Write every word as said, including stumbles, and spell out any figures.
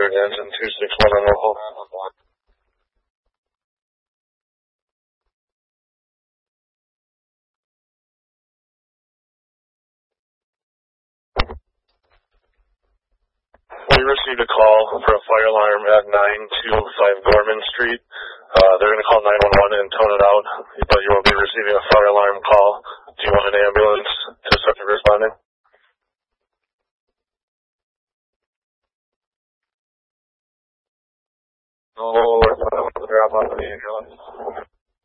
hundred, engine two six one on local. We received a call for a fire alarm at nine two five Gorman Street. Uh, they're going to call nine one one and tone it out, but you will be receiving a fire alarm call. Do you want an ambulance to start responding? Oh, drop off the ambulance.